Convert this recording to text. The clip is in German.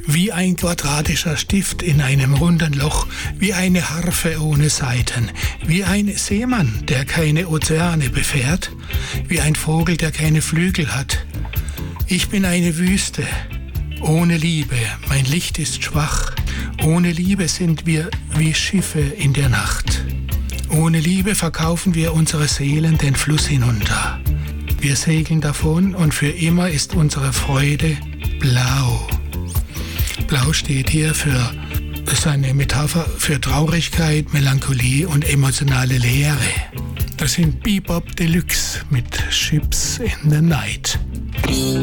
Wie ein quadratischer Stift in einem runden Loch, wie eine Harfe ohne Saiten, wie ein Seemann, der keine Ozeane befährt, wie ein Vogel, der keine Flügel hat. Ich bin eine Wüste, ohne Liebe, mein Licht ist schwach. Ohne Liebe sind wir wie Schiffe in der Nacht. Ohne Liebe verkaufen wir unsere Seelen den Fluss hinunter. Wir segeln davon und für immer ist unsere Freude blau. Blau steht hier ist eine Metapher für Traurigkeit, Melancholie und emotionale Leere. Das sind Bebop Deluxe mit Ships in the Night.